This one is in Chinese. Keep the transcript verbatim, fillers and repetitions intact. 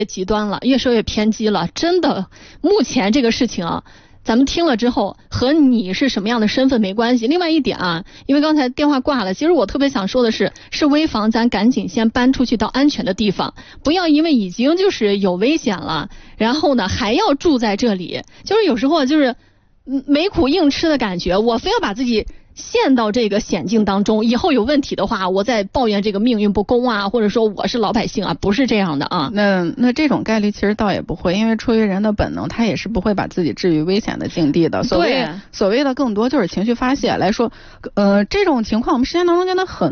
极端了，越说越偏激了。真的，目前这个事情啊，咱们听了之后和你是什么样的身份没关系。另外一点啊，因为刚才电话挂了，其实我特别想说的是，是危房咱赶紧先搬出去到安全的地方，不要因为已经就是有危险了，然后呢还要住在这里，就是有时候就是没苦硬吃的感觉，我非要把自己陷到这个险境当中，以后有问题的话，我再抱怨这个命运不公啊，或者说我是老百姓啊，不是这样的啊。 那那这种概率其实倒也不会，因为出于人的本能，他也是不会把自己置于危险的境地的。所谓所谓的更多就是情绪发泄来说，呃，这种情况我们实践当中见得很